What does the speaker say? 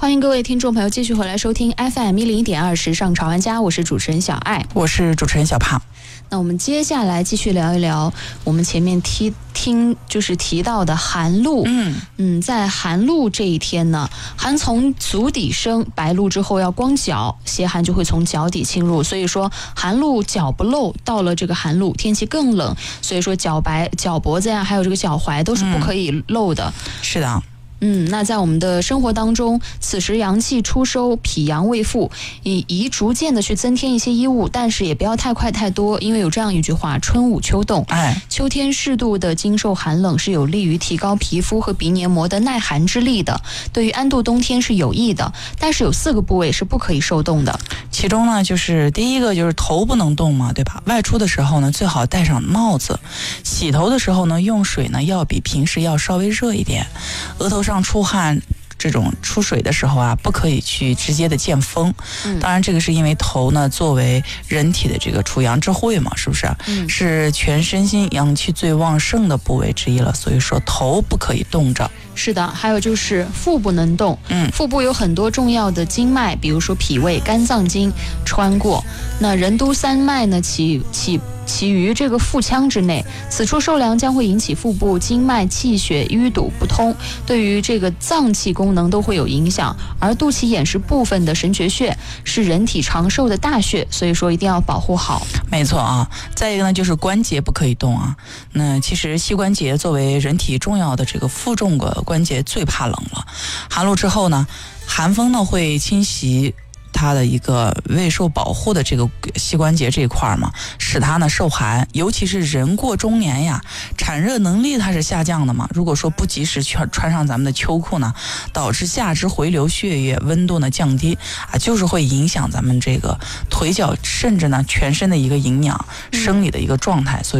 欢迎各位听众朋友继续回来收听 FM101.2时尚潮玩家，我是主持人小爱， 我是主持人小胖。 那我们接下来继续聊一聊我们前面提到的寒露。在寒露这一天呢，寒从足底生，白露之后要光脚，邪寒就会从脚底侵入，所以说寒露脚不露，到了这个寒露天气更冷，所以说脚脖子呀，还有这个脚踝都是不可以露的。 是的。 那在我们的生活当中，此时阳气初收，脾阳未复，宜逐渐的去增添一些衣物，但是也不要太快太多，因为有这样一句话，春捂秋冻。秋天适度的经受寒冷是有利于提高皮肤和鼻黏膜的耐寒之力的，对于安度冬天是有益的。但是有4个部位是不可以受冻的， 其中呢，就是第一个就是头不能动嘛，对吧？外出的时候呢，最好戴上帽子。洗头的时候呢，用水呢要比平时要稍微热一点。额头上出汗这种出水的时候啊，不可以去直接的见风。当然这个是因为头呢作为人体的这个处阳之会嘛，是不是？是全身心阳气最旺盛的部位之一了，所以说头不可以动着。 是的，还有就是腹不能动。腹部有很多重要的经脉，比如说脾胃、肝脏经穿过，那任督三脉呢起于这个腹腔之内，此处受凉将会引起腹部经脉气血淤堵不通，对于这个脏器功能都会有影响。而肚脐眼是部分的神阙穴，是人体长寿的大穴，所以说一定要保护好。 没错啊。再一个呢，就是关节不可以动啊。那其实膝关节作为人体重要的这个负重的关节，最怕冷了。寒露之后呢，寒风呢会侵袭它的一个未受保护的这个膝关节这一块嘛，使它呢受寒。尤其是人过中年呀，产热能力它是下降的嘛。如果说不及时穿上咱们的秋裤呢，导致下肢回流血液，温度呢降低啊，就是会影响咱们这个腿脚甚至呢全身的一个营养生理的一个状态。所以